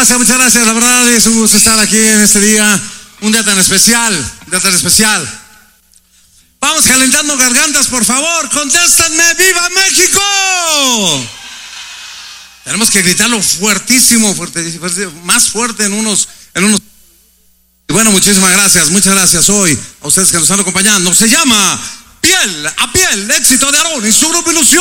Muchas gracias. La verdad es un gusto estar aquí en este día, un día tan especial, Vamos calentando gargantas, por favor, contéstenme, ¡viva México! Tenemos que gritarlo fuertísimo, más fuerte en unos. Bueno, muchísimas gracias, muchas gracias hoy a ustedes que nos están acompañando. Se llama Piel a Piel, éxito de Aarón y su grupo Ilusión.